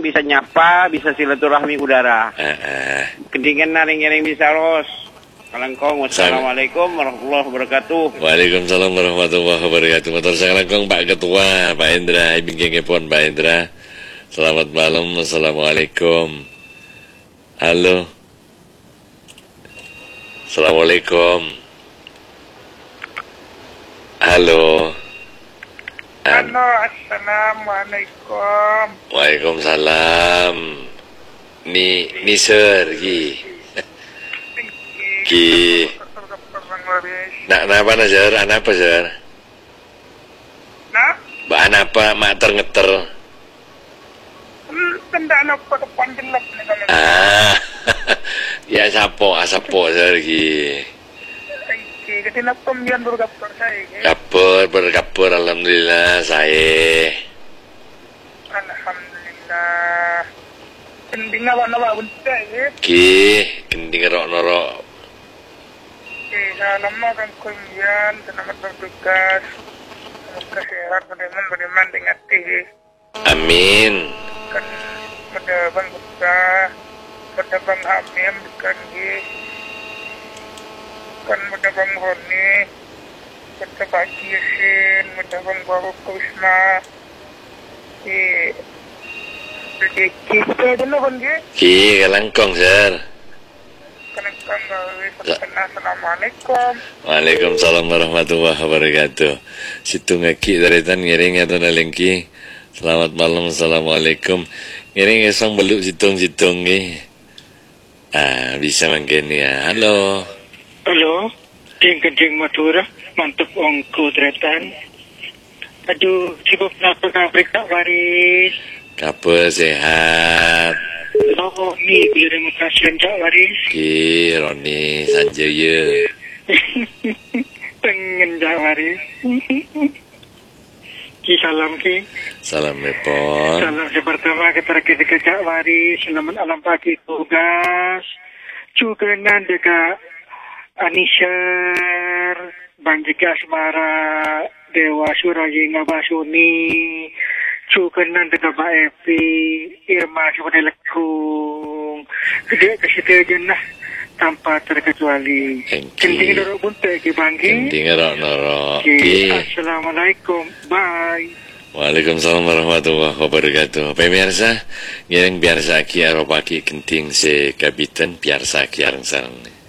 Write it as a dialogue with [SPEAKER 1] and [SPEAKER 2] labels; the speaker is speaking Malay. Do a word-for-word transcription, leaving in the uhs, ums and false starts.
[SPEAKER 1] bisa nyapa, bisa silaturahmi udara.
[SPEAKER 2] Uh, uh.
[SPEAKER 1] Kendingan naring-naring bisa ros. Kalangkong, wassalamualaikum warahmatullahi wabarakatuh.
[SPEAKER 2] Waalaikumsalam warahmatullahi wabarakatuh. Motor saya Kalangkong Pak Ketua, Pak Indra, Ibing Kepon, Pak Indra. Selamat malam, assalamualaikum. Halo. Assalamualaikum. Halo.
[SPEAKER 3] Halo, assalamualaikum.
[SPEAKER 2] Waalaikumsalam. Ni ni sir gi. Ki. Nak napa na sir? Anak apa sir?
[SPEAKER 3] Nah,
[SPEAKER 2] Ba apa mak ter-ngeter.
[SPEAKER 3] tanda apa depan jelek ni kalau.
[SPEAKER 2] Ah. Ya sapo, asapo sir gi.
[SPEAKER 3] Okey, jadi nak pembian bergapur saya.
[SPEAKER 2] Kapur, berkapur, alhamdulillah saya.
[SPEAKER 3] Alhamdulillah. Kending awak-awak bentuk ya.
[SPEAKER 2] Ki, kending rok-norok.
[SPEAKER 3] Okey, lama kan pembian, selamat bertugas. Semoga sehat, beriman-beriman dengan teh.
[SPEAKER 2] Amin.
[SPEAKER 3] Kan pada bang buka, pada bang Hamim kan ye. Kan pada bang Roni, pada Pak Yasin, pada bang Baru Kusma. Eh, jadi kita dulu kan ye.
[SPEAKER 2] Ki, Kalangkong sir.
[SPEAKER 3] Kan kan assalamualaikum.
[SPEAKER 2] Waalaikumsalam warahmatullahi wabarakatuh. Situ ngaki dari tan ngiring atau nalengki. Selamat malam, assalamualaikum. Ngiring esong beluk situng-situng ni. Ah, bisa mungkin ya. Halo.
[SPEAKER 3] Halo, ting-ting Madura, mantap ongko dretan. Aduh, sibuk apa kabrik tak waris.
[SPEAKER 2] Kabar sehat.
[SPEAKER 3] Oh, ni kirim kasihan tak waris.
[SPEAKER 2] Ki, Roni, Sanjaya.
[SPEAKER 3] Pengen tak waris. Ki salam ki.
[SPEAKER 2] Salam Mepon.
[SPEAKER 3] Salam pertama kita dekat Cak Waris. Selamat alam pagi tugas. Juga nan dekat Anisher, Bang Jika Asmara, Dewa Suraya Ngabasuni, juga nan dekat Pak Epi, Irma kepada Lekung. Dia ke situ je nah, tanpa terkecuali. Kending dorok buntai ke bangki.
[SPEAKER 2] Kending dorok-dorok.
[SPEAKER 3] Okay. Assalamualaikum. Bye.
[SPEAKER 2] Waalaikumsalam warahmatullahi wabarakatuh. Pemirsa, ngiring biasa ki aropaki kenting se kabitan biasa ki areng sareng.